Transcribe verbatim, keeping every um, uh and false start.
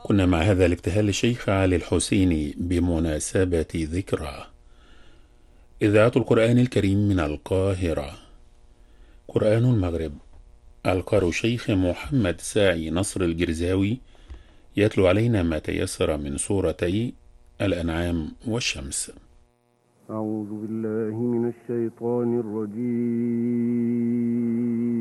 كنا مع هذا الابتهال للشيخ علي الحسيني بمناسبة ذكرى. إذاعة القرآن الكريم من القاهرة. قرآن المغرب. القارئ الشيخ محمد ساعي نصر الجرزاوي يتلو علينا ما تيسر من سورتي الأنعام والشمس. أعوذ بالله من الشيطان الرجيم.